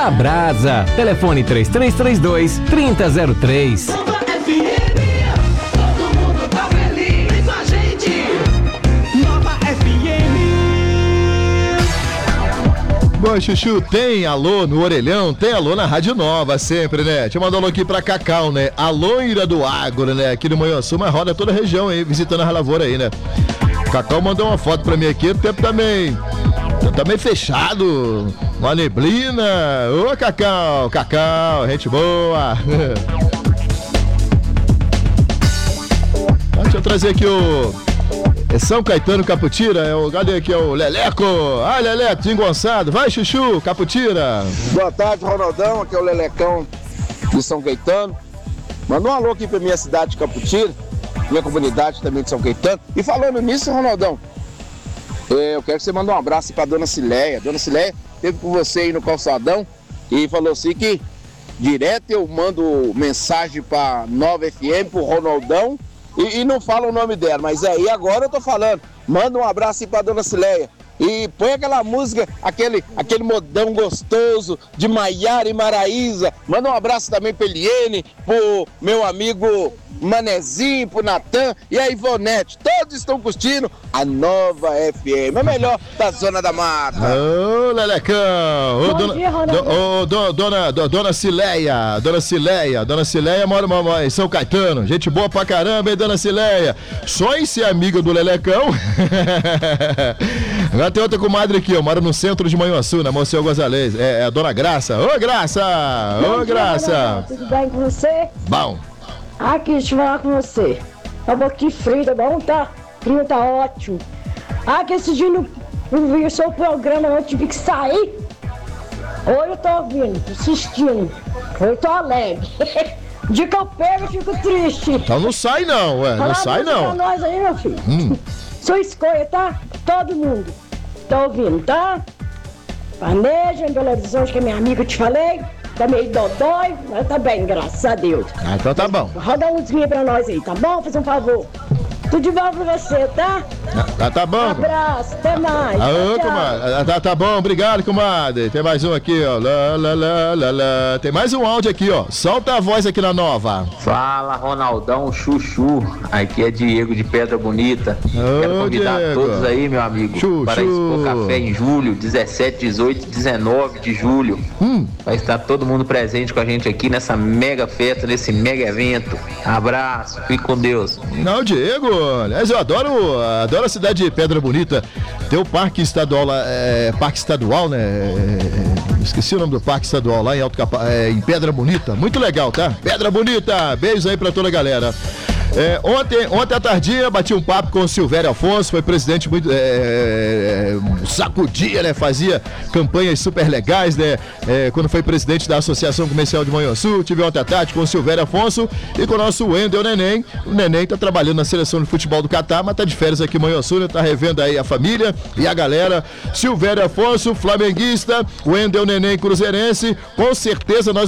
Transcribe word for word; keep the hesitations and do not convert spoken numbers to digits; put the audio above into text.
da Brasa. Telefone três três três dois, três zero zero três. Bom, Chuchu, tem alô no orelhão, tem alô na Rádio Nova sempre, né? Te mandou alô aqui pra Cacau, né? A loira do agro, né? Aqui no Manhuaçu, mas roda toda a região aí, visitando a lavoura aí, né? Cacau mandou uma foto pra mim aqui, o tempo também, também fechado, uma neblina. Ô, Cacau, Cacau, gente boa. Deixa eu trazer aqui o... É São Caetano Caputira, é o galera aqui, é o Leleco. Ah, Leleco, desengonçado. Vai, Chuchu, Caputira. Boa tarde, Ronaldão. Aqui é o Lelecão de São Caetano. Manda um alô aqui pra minha cidade de Caputira, minha comunidade também de São Caetano. E falando nisso, Ronaldão, eu quero que você mande um abraço pra Dona Cileia. Dona Cileia esteve com você aí no calçadão e falou assim que direto eu mando mensagem pra Nova F M, pro Ronaldão. E, e não fala o nome dela, mas aí agora eu tô falando. Manda um abraço aí pra Dona Cileia. E põe aquela música, aquele, aquele modão gostoso de Maiara e Maraísa. Manda um abraço também pra Eliene, pro meu amigo Manezinho, pro Natan e a Ivonete. Todos estão curtindo a Nova F M, a melhor da Zona da Mata. Ô, Lelecão! Ô, dona, dia, do, ô, do, dona, do, dona Cileia, Dona Cileia, Dona Cileia mora, mora em São Caetano. Gente boa pra caramba, hein, Dona Cileia? Só em ser amiga do Lelecão. Agora tem outra comadre aqui, ó, mora no centro de Manhuaçu, na Monsenhor Gonzalez. É, é a Dona Graça. Ô, Graça! Ô, Bom Graça! Dia, tudo bem com você? Bom. Aqui, deixa eu falar com você. Tá um pouquinho frio, tá bom? Tá? Frio tá ótimo. Aqui, esse dia não, não vi o seu programa, eu tive que sair. Hoje eu tô ouvindo, assistindo. Hoje eu tô alegre. O dia que eu pego, eu fico triste. Então não sai não, ué. Não sai não. Pra nós aí, meu filho. Hum. Sua escolha, tá? Todo mundo. Tá ouvindo, tá? Planeja, em Belo Horizonte, que é minha amiga, eu te falei. Tá meio dodói, mas tá bem, graças a Deus. Ah, então tá bom. Roda uma musiquinha pra nós aí, tá bom? Faz um favor. Tudo de bom pra você, tá? Tá, tá bom. Um abraço, até mais. Aô, comadre. Tá, tá bom, obrigado, comadre. Tem mais um aqui, ó. Lá, lá, lá, lá, lá. Tem mais um áudio aqui, ó. Solta a voz aqui na Nova. Fala, Ronaldão, Chuchu. Aqui é Diego de Pedra Bonita. Ô, quero convidar Diego. Todos aí, meu amigo, Chuchu. Para Expo Café em julho, dezessete, dezoito, dezenove de julho. Hum. Vai estar todo mundo presente com a gente aqui nessa mega festa, nesse mega evento. Abraço, fique com Deus. Não, Diego. Aliás, eu adoro, adoro a cidade de Pedra Bonita. Tem o Parque Estadual lá, é, Parque Estadual, né? É, esqueci o nome do Parque Estadual lá em Alto Capa, é, em Pedra Bonita. Muito legal, tá? Pedra Bonita, beijo aí pra toda a galera. É, ontem, ontem à tardinha, bati um papo com o Silvério Afonso, foi presidente muito. É, é, sacudia, né? Fazia campanhas super legais, né? É, quando foi presidente da Associação Comercial de Manhuaçu. Tive ontem à tarde com o Silvério Afonso e com o nosso Wendel Neném. O Neném tá trabalhando na seleção de futebol do Catar, mas tá de férias aqui em Manhuaçu, né? Tá revendo aí a família e a galera. Silvério Afonso, flamenguista, Wendel Neném, cruzeirense. Com certeza nós